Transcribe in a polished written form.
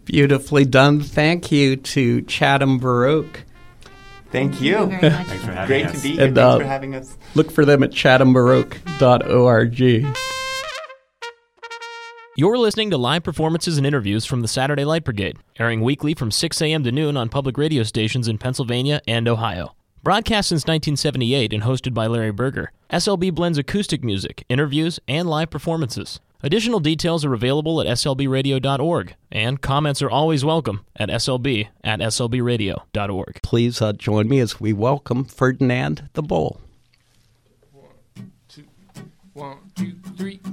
Beautifully done. Thank you to Chatham Baroque. Thank you. Thank you very much. Thanks for having Great us. to be here. And, Thanks for having us. Look for them at chathambaroque.org. You're listening to live performances and interviews from the Saturday Light Brigade, airing weekly from 6 a.m. to noon on public radio stations in Pennsylvania and Ohio. Broadcast since 1978 and hosted by Larry Berger, SLB blends acoustic music, interviews, and live performances. Additional details are available at slbradio.org, and comments are always welcome at slb@slbradio.org. Please join me as we welcome Ferdinand the Bull. 1, 2, 3.